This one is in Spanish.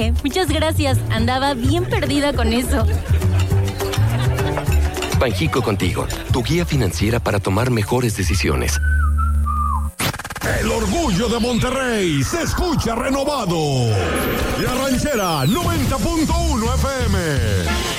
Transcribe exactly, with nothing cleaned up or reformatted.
Oye, muchas gracias. Andaba bien perdida con eso. Banjico Contigo, tu guía financiera para tomar mejores decisiones. El orgullo de Monterrey se escucha renovado. La Ranchera noventa punto uno F M.